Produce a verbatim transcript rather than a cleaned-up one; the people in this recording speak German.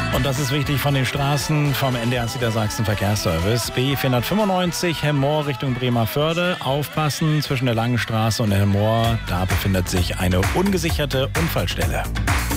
Und das ist wichtig von den Straßen vom N D R Niedersachsen Verkehrsservice. B vierhundertfünfundneunzig Hemmoor Richtung Bremervörde. Aufpassen zwischen der Langen Straße und der Hemmoor. Da befindet sich eine ungesicherte Unfallstelle.